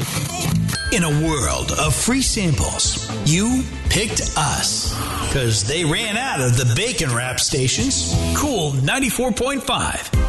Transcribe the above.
In a world of free samples, you picked us because they ran out of the bacon wrap stations. Cool 94.5.